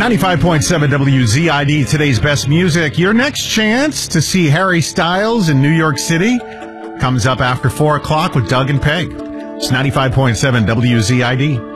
95.7 WZID, today's best music. Your next chance to see Harry Styles in New York City comes up after 4 o'clock with Doug and Peg. It's 95.7 WZID.